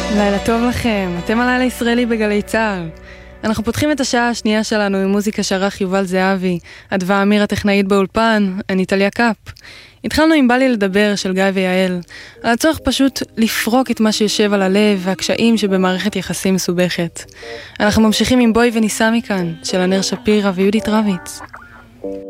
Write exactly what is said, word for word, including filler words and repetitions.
לילה טוב לכם, אתם על לילה ישראלי בגלי צה"ל. אנחנו פותחים את השעה השנייה שלנו עם מוזיקה שערך יובל זהבי, אדווה אמיר הטכנאית באולפן, אני טליה קאפ. התחלנו עם בא לי לדבר של גיא ויעל, על הצורך פשוט לפרוק את מה שיושב על הלב והקשיים שבמערכת יחסים מסובכת. אנחנו ממשיכים עם בואי וניסה מכאן, של ענר שפירא ויהודית רביץ.